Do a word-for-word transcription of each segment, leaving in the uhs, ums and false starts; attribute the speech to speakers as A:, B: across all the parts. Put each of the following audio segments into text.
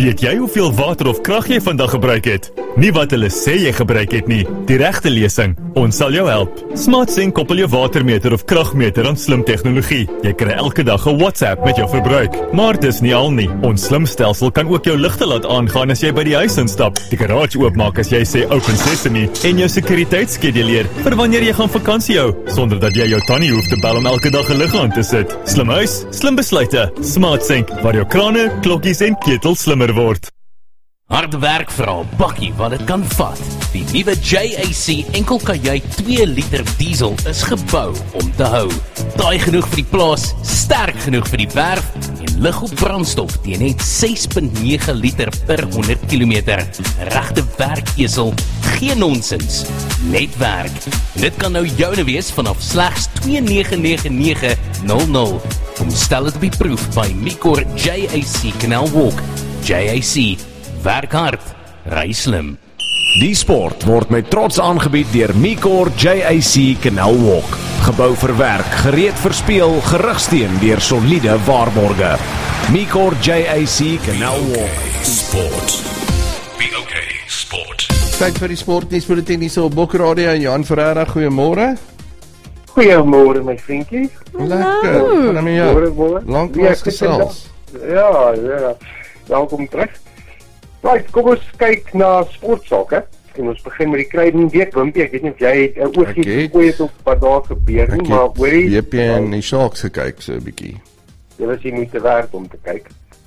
A: Weet jy hoeveel water of krag jy vandag gebruik het? Nie wat hulle sê jy gebruik het nie, die regte lesing. Ons sal jou help. SmartSync koppel jou watermeter of kragmeter aan slim tegnologie. Jy kry elke dag 'n WhatsApp met jou verbruik. Maar dis nie al nie. Ons slim stelsel kan ook jou ligte laat aangaan as jy by die huis instap, die garage oopmaak as jy sê open sesame en jou sekuriteitsskeduleer vir wanneer jy gaan vakansie hou, sonder dat jy jou tannie hoef te bel om elke dag 'n lig aan te sit. Slim huis, slim besluite. SmartSync, waar jou krane, klokkies en ketels slimmer word.
B: Hard werk vir al bakkie wat dit kan vat. Die nuwe J A C enkelkajuit twee liter diesel is gebou om te hou. Taai genoeg vir die plaas, sterk genoeg vir die werf en lig op brandstof teen net ses komma nege liter per honderd kilometer. Regte werkesel, geen nonsens, net werk. Dit kan nou joune wees vanaf slegs twee nege nege nege nul nul. Kom stel dit op die proef by Micor J A C Canal Walk. J A C, werk hard, ry slim.
C: Die sport word met trots aangebied deur Micor J A C Canal Walk. Gebou vir werk, gereed vir speel, gerugsteun deur soliede waarborge. Micor J A C Canal Walk.
D: Sport. Be okay, sport.
E: Tyd vir die sportnuusbulletin hier so op Bokradio en Johan Ferreira, goeiemôre.
F: Goeiemôre my vriendjies.
E: Lekker, van my jou.
F: Môre, môre.
E: Lank was gesels.
F: Ja, ja. Welkom terug. Right, kom ons kyk na sportsake. En ons begin met die Kruidenweek. Wimpie, ek weet nie of jy 'n oogie gegooi het op wat daar gebeur nie, maar hoorie,
E: W P en die Sharks gekyk so 'n bietjie.
F: Dit was nie moeite werd om te kyk.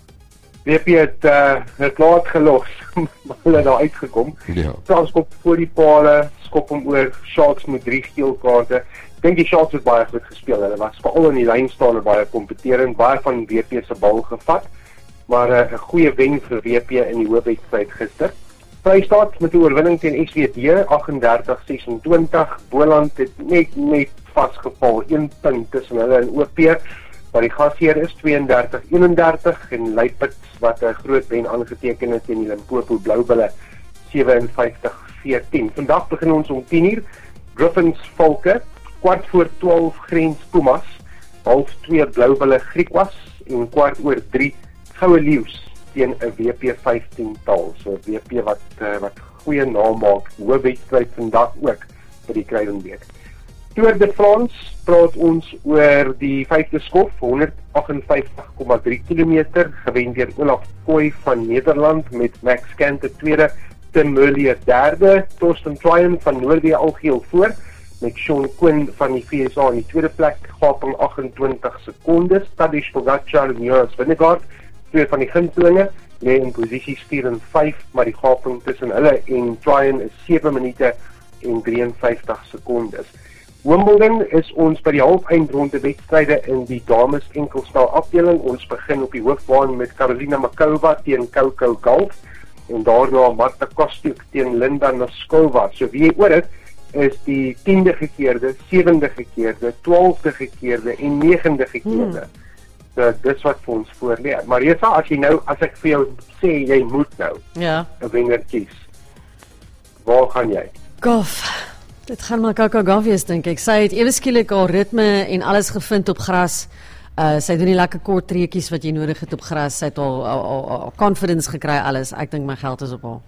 F: W P het uh, het laat gelos, maar hulle het daar uitgekom.
E: Ja.
F: Transkop voor die pale, skop hom oor, Sharks met drie geel kaarte. Ek dink die Sharks het baie goed gespeel. Hulle was veral in die lyn staan en baie kompeterend, baie van W P se bal gevat. Maar 'n uh, goeie wen vir W P in die hoofwedstryd gister. Vrystaat met 'n oorwinning teen S W D agt dertig sesentwintig. Boland het net net vasgeval, een punt tussen hulle en O P, maar die gasheer is twee en dertig eenendertig en Luiperd wat 'n groot wen aangeteken het teen die Limpopo Bloubulle sewe en vyftig veertien. Vandag begin ons om tien uur. Griffins Volke, kwart voor twaalf Grens Pumas, half twee Bloubulle Griekwas en kwart oor drie Goue Leeu's teen 'n W P vyftien tal. So W P wat uh, wat goeie naam maak. Hoofwedstryd vandag ook vir die Kruidenweek. Tour de France praat ons oor die vyfde skof, honderd agt en vyftig komma drie kilometer, gewen deur Olaf Kooi van Nederland met Max Kante tweede, Tim Merlier derde, Torsten Tryon van Noordwee algeheel voor met Sean Quinn van die V S A in die tweede plek, gaping agentwintig sekondes, Tadej Pogačar en Jonas Vingegaard, twee van die gunstelinge, lê in posisies vier en vyf, maar die gaping tussen hulle en Tryon is sewe minute en drie en vyftig sekondes. Wimbledon is ons by die halfeindronde wedstryde in die dames enkelspel afdeling. Ons begin op die hoofbaan met Karolina Makova teen Coco Gauff en daarna Marta Kostyuk teen Linda Noskova. So wie jy oor het, is die tiende gekeerde, sewende gekeerde, twaalfde gekeerde en negende gekeerde. Hmm. So, dis wat vir ons voorlê. Marisa, as jy nou, as ek vir jou sê, jy moet nou
G: ja.
F: 'n wenner kies, waar gaan jy?
G: Golf. Dit gaan maar Coco Gauff wees, dink ek. Sy het ewe skielik haar ritme en alles gevind op gras. Uh, sy doen die lekker kort treetjies wat jy nodig het op gras. Sy het al, al, al, al confidence gekry, alles. Ek dink my geld is op haar.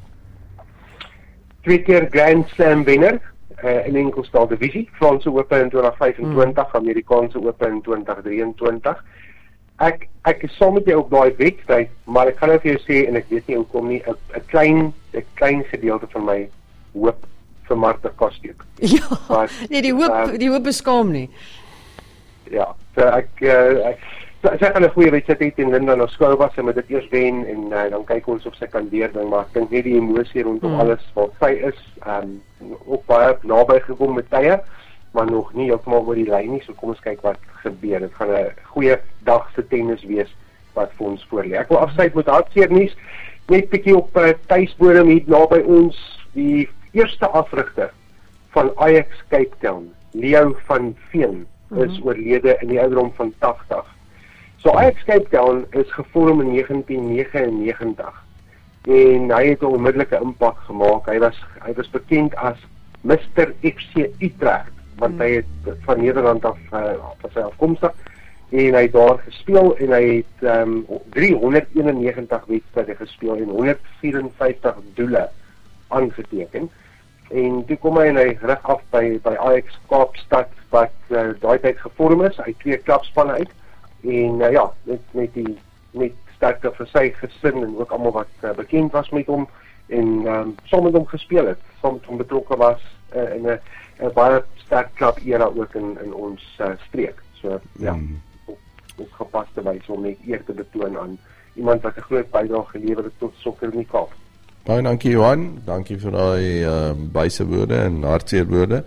F: Twee keer Grand Slam wenner uh, in enkelspel divisie. Franse Open in twintig vyfentwintig, hmm. Amerikaanse Open in twintig drieëntwintig. Ek ek is saam met jou op daai wedstryd, maar ek gaan nou vir jou sê en ek weet nie hoekom nie, 'n 'n klein 'n klein gedeelte van my hoop vir Marta Kostyuk.
G: Ja. Maar, nee, die hoop uh, die hoop beskaam nie.
F: Ja, so ek uh, ek sy gaan 'n goeie wedstryd hê teen Linda Noskova, sy moet dit eers wen en uh, dan kyk ons of sy kan deurding, maar ek dink net die emosie rondom hmm. alles wat sy is, um ook baie naby gekom met tye, maar nog nie heeltemal oor die lyn nie, so kom ons kyk wat gebeur. Dit gaan 'n goeie dag se tennis wees wat vir ons voorlê. Ek wil afsluit met hartseer nuus, net bietjie op uh, tuisbodem hier naby ons, die eerste afrigter van Ajax Cape Town, Leo van Veen, is mm-hmm. oorlede in die ouderdom van tagtig. So Ajax Cape Town is gevorm in negentien negenennegentig en hy het 'n onmiddellike impak gemaak. Hy was hy was bekend as mister F C Utrecht, want mm. hy het van Nederland af uh, was hy afkomstig en hy het daar gespeel en hy het um, driehonderdeenennegentig wedstryde gespeel en honderdvyfenvyftig doele aangeteken. En toe kom hy en hy rig af by, by Ajax Kaapstad wat uh, daai tyd gevorm is, uit twee klubspanne uit. En uh, ja, met, met die met sterkte vir sy gesin en ook almal wat uh, bekend was met hom en um, saam met hom gespeel het, saam met hom betrokke was uh, in 'n baie sterk klub era ook in, in ons uh, streek. So ja, mm. op, op gepaste wyse om net eer te betoon aan iemand wat 'n groot bydrae gelewer het tot sokker in die Kaap.
E: Baie dankie Johan, dankie vir daai uh, byse woorde en hartseer woorde.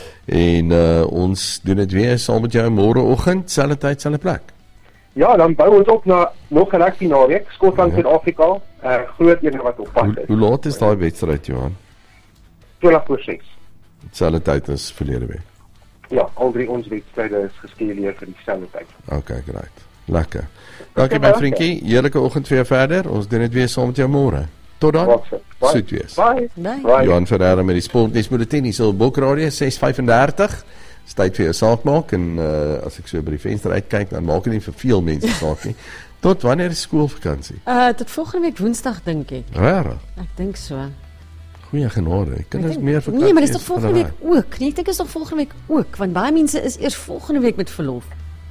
E: En uh, ons doen dit weer saam met jou môreoggend, selfde tyd, selfde plek.
F: Ja, dan bou ons op na nog 'n rugby naweek, Skotland
E: Ja.
F: Suid-Afrika, 'n uh, groot een wat op pad
E: Hoe,
F: is.
E: hoe laat is daai wedstryd, Johan?
F: twaalf voor ses.
E: Selfde tyd as verlede week.
F: Ja, al drie ons wedstryde is geskeduleer vir dieselfde tyd.
E: Okay, great. Lekker. Dankie my vriendjie, heerlike oggend vir jou verder. Ons doen dit weer saam met jou môre. Tot dan.
F: Wat se? Bye.
E: Soet wees.
F: Bye.
G: Bye.
F: Bye.
E: Johan Ferreira met die sportnuus met die tennis op Bokradio ses vyf-en-dertig. Dis tyd vir jou saak maak en uh, as ek so by die venster uitkyk, dan maak dit nie vir veel mense saak nie. Tot wanneer is skoolvakansie?
G: Uh tot volgende week Woensdag dink ek.
E: Rarig.
G: Ek dink so.
E: Goeie genade. Ek kan
G: Ek
E: ons
G: dink-
E: meer vakansie.
G: Nee, maar dis toch
E: is
G: volgende
E: van
G: week ook. Nee, ek dink is toch volgende week ook, want baie mense is eers volgende week met verlof.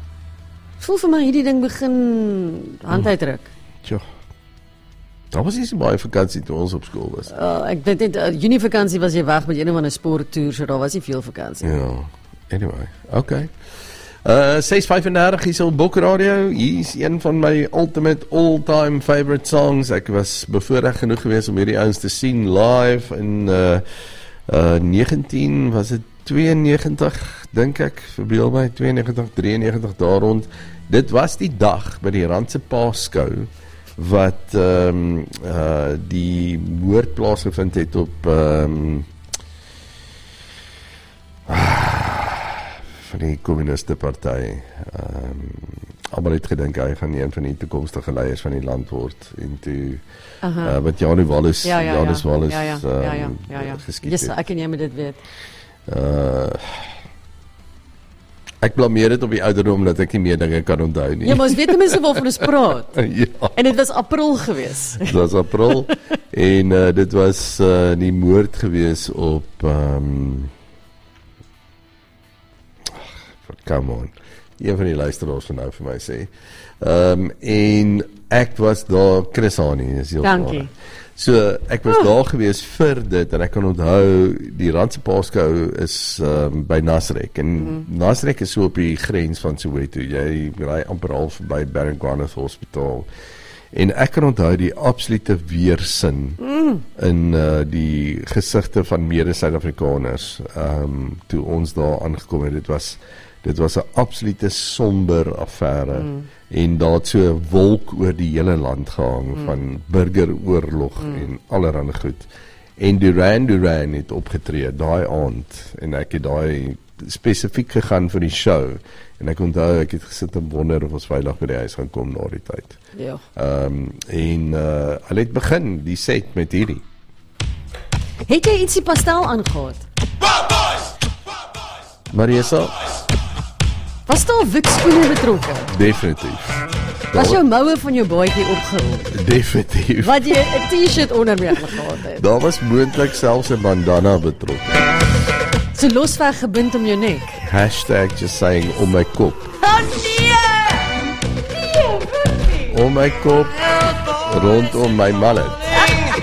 G: Voel vir my hierdie ding begin hand uitdruk.
E: Tjoh. Daar was nie so baie vakansie toe ons op skool was.
G: Uh, ek weet net uh, Junie vakansie was jy weg met een of ander sporttoer, so daar was nie veel vakansie.
E: Ja. Anyway, okay. Uh ses vyf-en-dertig hier op Bokradio. Hier is een van my ultimate all-time favorite songs. Ek was bevoorreg genoeg geweest om hierdie ouens te sien live in uh uh negentien was dit tweeënnegentig dink ek, verbeel my tweeënnegentig, drieënnegentig daar rond. Dit was die dag by die Randse Paaskou wat ehm um, uh die moord plaasgevind het op ehm um, van die Kommuniste Party. Ehm um, almal het gedink hy gaan een van die toekomstige leiers van die land word en toe uh, wat Janu Wallace
G: Ja, ja,
E: Janus
G: ja.
E: Wallace
G: Ja, ja, ja, ja,
E: ehm,
G: ja, ja.
E: geskiet
G: Yes,
E: het.
G: ek en jy moet dit weet.
E: Uh, ek blameer dit op die ouderdom dat ek nie meer dinge kan onthou nie.
G: Ja, maar ons weet nie mense waarvan ons praat.
E: Ja.
G: En dit was April gewees.
E: Dit was April en uh, dit was uh, die moord gewees op um, come on, een van die luisteraars van nou vir my sê um, en ek was daar, Chris Hani is heel
G: Dankie.
E: waar. So ek was oh. daar gewees vir dit en ek kan onthou die Randse Paaskou is um, by Nasrek en mm. Nasrek is so op die grens van Soweto, jy ry amper al verby Baragwanath Hospitaal en ek kan onthou die absolute weersin mm. in uh, die gesigte van mede Suid-Afrikaners um, toe ons daar aangekom het. Dit was Dit was 'n absolute somber affære mm. en daar het so 'n wolk oor die hele land gehang mm. van burgeroorlog mm. en allerlei goed. En Duran Duran het opgetree daai aand en ek het daai spesifiek gegaan vir die show en ek onthou ek het gesit en wonder of ons veilig by die huis gaan kom na die tyd.
G: Ja.
E: Ehm um, en uh, hulle het begin die set met hierdie.
G: Het jy ietsie pastel aangehad?
E: Marisa,
G: Was daar wit skoene betrokke?
E: definitief.
G: Was jou moue van jou baadjie opgerol?
E: Definitief.
G: Wat jy 'n T-shirt ondermee gehad het?
E: Daar was moontlik selfs 'n bandana betrokke.
G: So losweg gebind om jou nek.
E: Hashtag just saying om my kop.
G: Oh nee! Nee, wirklich?
E: Om my kop, rondom my mallet.